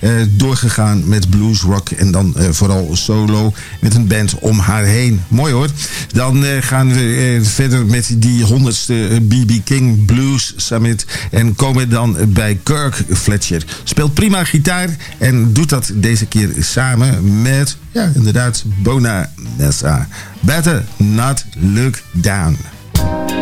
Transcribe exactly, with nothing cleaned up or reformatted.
uh, doorgegaan met bluesrock en dan uh, vooral solo met een band om haar heen. Mooi hoor. Dan uh, gaan we uh, verder met die honderdste B B King Blues Summit en komen dan bij Kirk Fletcher. Speelt prima gitaar en doet dat deze keer samen met, ja inderdaad, Bona Messa. Better Not Look Down.